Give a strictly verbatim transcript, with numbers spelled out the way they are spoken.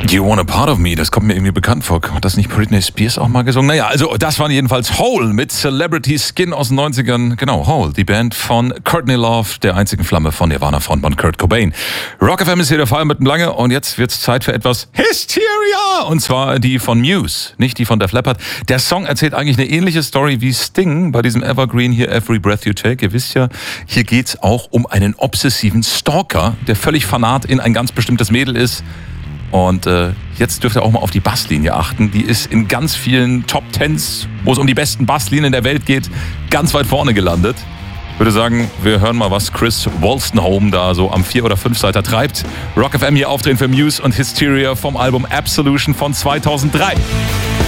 You Want a Part of Me, das kommt mir irgendwie bekannt vor. Hat das nicht Britney Spears auch mal gesungen? Naja, also das waren jedenfalls Hole mit Celebrity Skin aus den neunzigern. Genau, Hole, die Band von Courtney Love, der einzigen Flamme von Nirvana-Frontmann Kurt Cobain. Rock F M ist hier der Fall mit dem Lange und jetzt wird's Zeit für etwas Hysteria! Und zwar die von Muse, nicht die von Def Leppard. Der Song erzählt eigentlich eine ähnliche Story wie Sting bei diesem Evergreen hier, Every Breath You Take. Ihr wisst ja, hier geht's auch um einen obsessiven Stalker, der völlig fanat in ein ganz bestimmtes Mädel ist. Und äh, jetzt dürft ihr auch mal auf die Basslinie achten. Die ist in ganz vielen Top Tens, wo es um die besten Basslinien der Welt geht, ganz weit vorne gelandet. Ich würde sagen, wir hören mal, was Chris Wolstenholme da so am vier- oder fünf-Seiter treibt. Rock F M hier aufdrehen für Muse und Hysteria vom Album Absolution von zweitausenddrei.